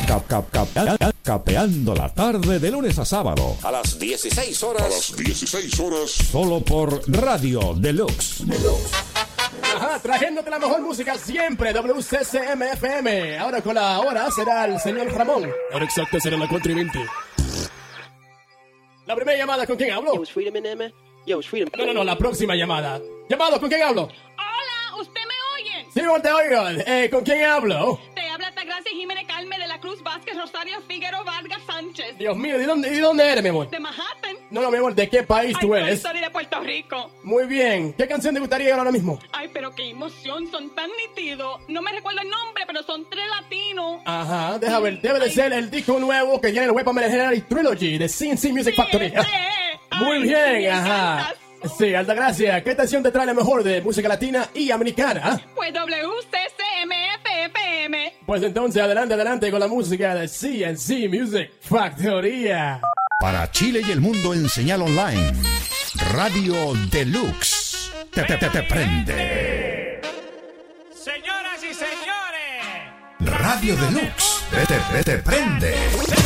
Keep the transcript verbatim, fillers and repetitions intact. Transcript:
Cap, cap, cap, cap, capeando la tarde de lunes a sábado A las dieciséis horas. A las dieciséis horas. solo por Radio Deluxe. Ajá, trayéndote la mejor música siempre, W C C M F M. Ahora con la hora será el señor Ramón. Ahora exacto será la cuatro y veinte. La primera llamada, ¿con quién hablo? Yo, Freedom in there, man. Yo, Freedom. No, no, no, la próxima llamada. Llamado, ¿con quién hablo? Hola, ¿usted me oye? Sí, te oigo. Eh, ¿con quién hablo? Te habla Altagracia Jiménez Calme de la Cruz Vázquez Rosario Figueroa Vargas Sánchez. Dios mío, ¿de dónde, ¿de dónde eres, mi amor? De Manhattan. No, no, mi amor, ¿de qué país Ay, tú no, eres? soy de Puerto Rico. Muy bien. ¿Qué canción te gustaría oír ahora mismo? Ay, pero qué emoción, son tan nítidos. No me recuerdo el nombre, pero son tres latinos. Ajá, deja ver. Debe de ser el disco nuevo que tiene el Weapon Legendary Trilogy de C N C Music Factory. Sí, ese. Muy Ay, bien, me ajá. encantas. Sí, Altagracia, ¿qué estación te trae la mejor de música latina y americana? Pues W C C M F F M. Pues entonces, adelante, adelante con la música de C N C Music Factoría. Para Chile y el mundo en señal online. Radio Deluxe. Te, te, te, te prende. Señoras y señores. Radio Deluxe. Te, te, te, te prende.